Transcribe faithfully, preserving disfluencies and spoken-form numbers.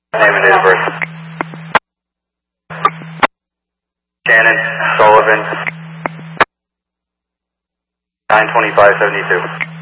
Name and date of birth. Shannon Sullivan, nine twenty-five seventy-two.